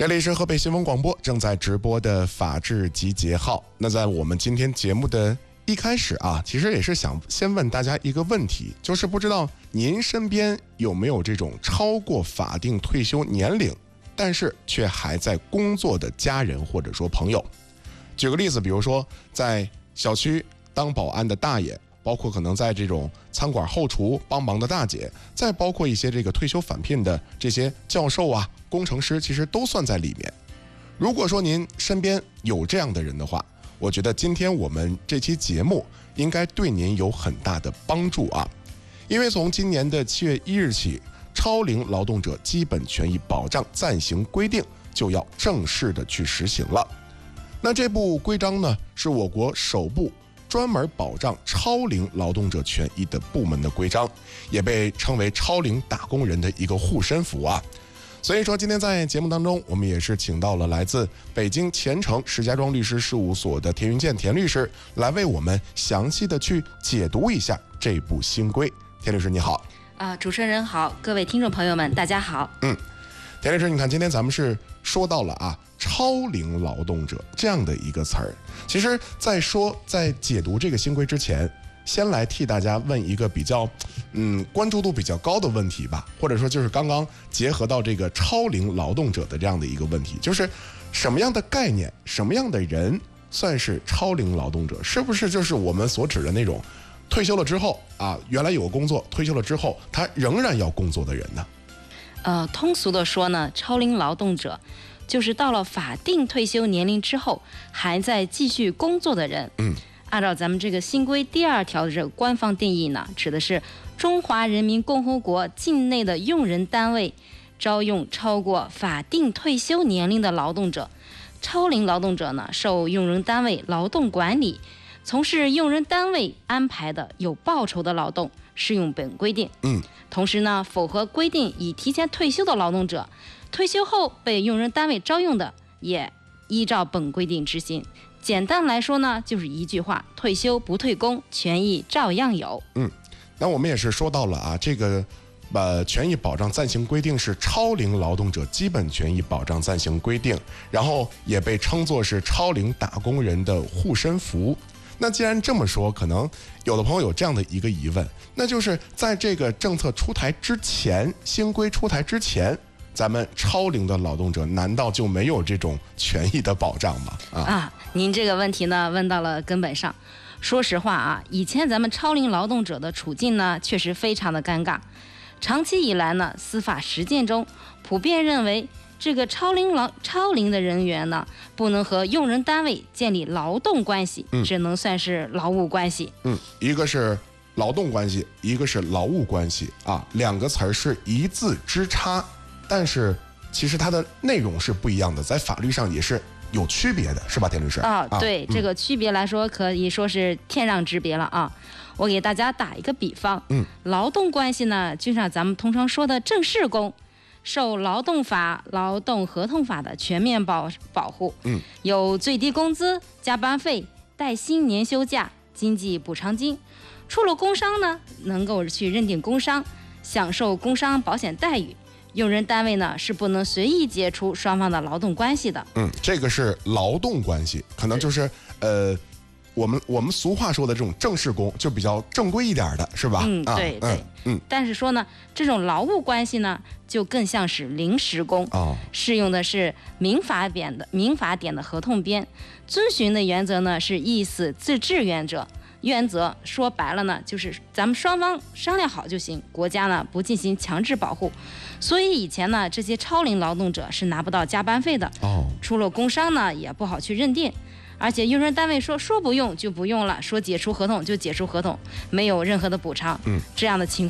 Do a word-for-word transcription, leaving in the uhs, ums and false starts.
这里是河北新闻广播正在直播的法治集结号。那在我们今天节目的一开始啊，其实也是想先问大家一个问题，就是不知道您身边有没有这种超过法定退休年龄，但是却还在工作的家人或者说朋友。举个例子，比如说在小区当保安的大爷，包括可能在这种餐馆后厨帮忙的大姐，再包括一些这个退休返聘的这些教授啊、工程师，其实都算在里面。如果说您身边有这样的人的话，我觉得今天我们这期节目应该对您有很大的帮助啊。因为从今年的七月一日起，超龄劳动者基本权益保障暂行规定就要正式的去实行了。那这部规章呢，是我国首部专门保障超龄劳动者权益的部门的规章，也被称为超龄打工人的一个护身符啊。所以说今天在节目当中，我们也是请到了来自北京前程石家庄律师事务所的田云健田律师，来为我们详细的去解读一下这部新规。田律师你好。 啊、呃，主持人好，各位听众朋友们大家好。 嗯，田律师，你看今天咱们是说到了啊超龄劳动者这样的一个词儿。其实在说在解读这个新规之前，先来替大家问一个比较嗯关注度比较高的问题吧，或者说就是刚刚结合到这个超龄劳动者的这样的一个问题，就是什么样的概念，什么样的人算是超龄劳动者？是不是就是我们所指的那种退休了之后啊，原来有个工作，退休了之后他仍然要工作的人呢？ 呃，通俗的说呢，超龄劳动者就是到了法定退休年龄之后还在继续工作的人。 嗯， 按照咱们这个新规第二条的这个官方定义呢，指的是中华人民共和国境内的用人单位招用超过法定退休年龄的劳动者。超龄劳动者呢，受用人单位劳动管理，从事用人单位安排的有报酬的劳动，适用本规定。 嗯， 同时呢，符合规定已提前退休的劳动者，退休后被用人单位招用的，也依照本规定执行。简单来说呢，就是一句话：退休不退工，权益照样有。 嗯，那我们也是说到了啊，这个呃权益保障暂行规定是超龄劳动者基本权益保障暂行规定，然后也被称作是超龄打工人的护身符。那既然这么说，可能有的朋友有这样的一个疑问，那就是在这个政策出台之前，新规出台之前，咱们超龄的劳动者难道就没有这种权益的保障吗？啊， 啊您这个问题呢问到了根本上。说实话啊，以前咱们超龄劳动者的处境呢，确实非常的尴尬。长期以来呢，司法实践中普遍认为，这个超龄劳超龄的人员呢，不能和用人单位建立劳动关系， 嗯只能算是劳务关系。 嗯，一个是劳动关系，一个是劳务关系啊，两个词儿是一字之差，但是其实它的内容是不一样的，在法律上也是有区别的，是吧，田律师？ 啊，对， 啊、 这个区别来说，可以说是天壤之别了啊。我给大家打一个比方， 嗯， 劳动关系呢，就像咱们通常说的正式工，受劳动法、劳动合同法的全面保保护， 嗯， 有最低工资、加班费、带薪年休假、经济补偿金。出了工伤呢，能够去认定工伤，享受工伤保险待遇。用人单位呢是不能随意解除双方的劳动关系的。 嗯，这个是劳动关系，可能就是呃，我们我们俗话说的这种正式工，就比较正规一点的，是吧？ 嗯， 啊、 对对。 嗯嗯。 但是说呢，这种劳务关系呢，就更像是临时工， 哦， 适用的是民法典的民法典的合同编，遵循的原则呢是意思自治原则。原则说白了呢，就是咱们双方商量好就行，国家呢不进行强制保护。所以以前呢，这些超龄劳动者是拿不到加班费的， 哦， 出了工伤呢也不好去认定，而且用人单位说说不用就不用了，说解除合同就解除合同，没有任何的补偿。 嗯， 这样的情况